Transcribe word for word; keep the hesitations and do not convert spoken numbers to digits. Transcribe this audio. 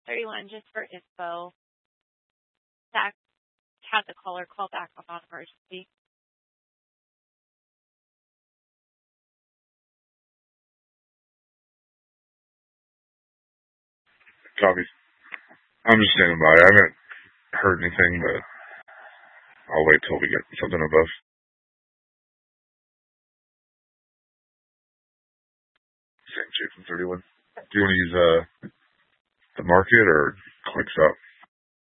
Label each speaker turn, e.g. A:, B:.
A: thirty-one just for info. Zach had the caller call back on non-emergency.
B: Copy. I'm just standing by. I haven't heard anything, but I'll wait till we get something above. Same two from thirty-one. Do you want to use uh, the market or clicks up?